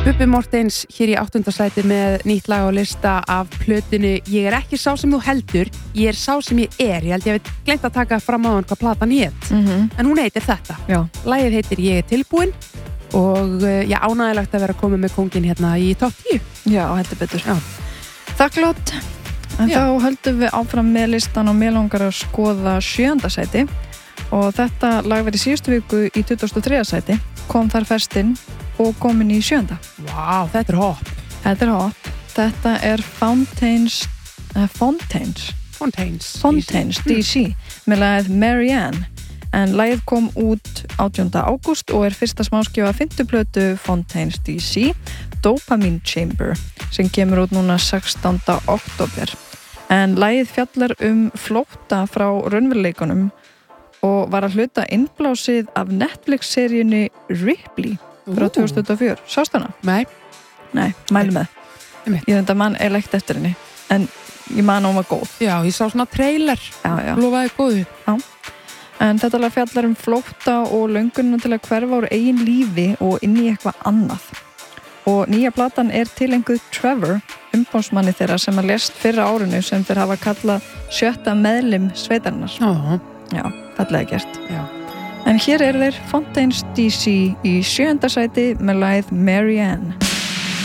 Bubbi Morthens hér í 8. sæti með nýtt lag á lista af plötinu Ég er ekki sá sem þú heldur, ég er sá sem ég er. Ég held ég hef gleymt að taka fram á hann hvað platan hét. En hún heitir þetta. Já. Lagið heitir Ég er tilbúin og ánægilegt að vera að koma með kóngin hérna í topp 10. Já, heldur betur. Já. Þakklát. En þá höldum við áfram með listan og mér langar að skoða 7. sæti og þetta lag verið síðustu viku í 23. sæti, kom þar festinn og komin í 7. Vá, þetta er hopp. Þetta er hopp. Þetta er Fontaines DC með lagið Marianne, en lagið kom út 18. ágúst og er fyrsta smáskífa 5. plötu Fontaines DC, Dopamine Chamber, sem kemur út núna 16. október. En lagið fjallar flótta frá raunveruleikunum og var að hluta innblásið af Netflix-seríunni Ripley frá 2004. Sástu hana? Nei, mæli með. Ég þetta mann leikt eftir henni, en ég man hún var góð. Já, ég sá svona trailer. Já. Lofaði góðu. Já. En þetta lag fjallar flótta og löngunina til að hverfa úr eigin lífi og inn í eitthvað annað. Og nýja platan er tilenguð Trevor, umbónsmanni þeirra sem að lést fyrra árinu sem þeir hafa kallað 7. meðlim sveitarinnar. Já, fallega gert. Já. En hér þeir Fontaines DC í 7. sæti með lagið Marianne.